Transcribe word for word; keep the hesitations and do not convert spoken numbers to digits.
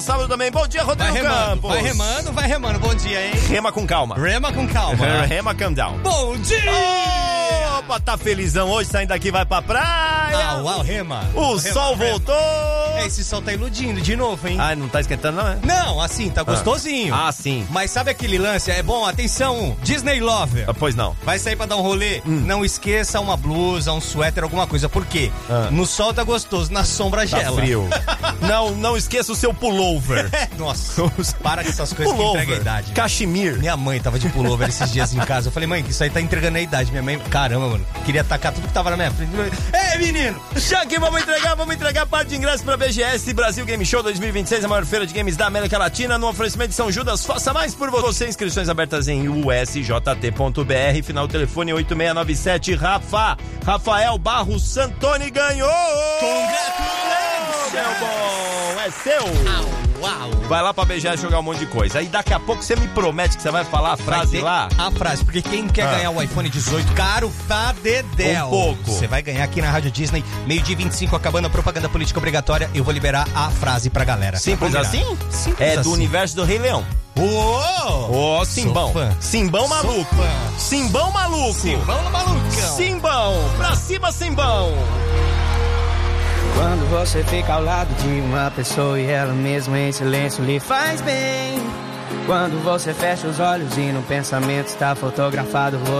Sábado também. Bom dia, Rodrigo vai remando, Campos. Vai remando, vai remando. Bom dia, hein? Rema com calma. Rema com calma. Rema, calm down. Bom dia! Opa, tá felizão hoje, saindo daqui, vai pra praia. Ah, uau, Rema. O Rema, sol Rema. voltou. É, esse sol tá iludindo de novo, hein? Ah, não tá esquentando, não, é? Não, assim, tá gostosinho. Ah, sim. Mas sabe aquele lance? É bom, atenção, Disney Lover. Ah, pois não. Vai sair pra dar um rolê? Hum. Não esqueça uma blusa, um suéter, alguma coisa. Por quê? Ah. No sol tá gostoso, na sombra tá gela. frio. não, não esqueça o seu pullover. Nossa, para com essas coisas pullover, que entregam a idade. Cachemir. Minha mãe tava de pullover esses dias em casa. Eu falei, mãe, que isso aí tá entregando a idade. Minha mãe, caramba, mano, queria tacar tudo que tava na minha frente. Ei, menino! Já que vamos entregar, vamos entregar parte de ingresso pra B G S Brasil Game Show dois mil e vinte e seis, a maior feira de games da América Latina, no oferecimento de São Judas. Faça mais por você. Inscrições abertas em u s j t ponto b r. Final do telefone oito seis nove sete. Rafa, Rafael Barros Santoni ganhou! Congratulations! Meu bom, é seu! Uau. Vai lá pra B G S jogar um monte de coisa. Aí daqui a pouco você me promete que você vai falar a frase lá. A frase, porque quem quer ah. ganhar o iPhone dezoito, caro pra dedéu. Um pouco. Você vai ganhar aqui na Rádio Disney, meio-dia vinte e cinco, acabando a propaganda política obrigatória. Eu vou liberar a frase pra galera. Simples assim? Simples é assim. Do universo do Rei Leão. Ô, oh, oh, Simbão. Simbão maluco. Simbão maluco. Simbão malucão. Simbão. Pra cima, Simbão. Quando você fica ao lado de uma pessoa e ela mesma em silêncio lhe faz bem. Quando você fecha os olhos e no pensamento está fotografado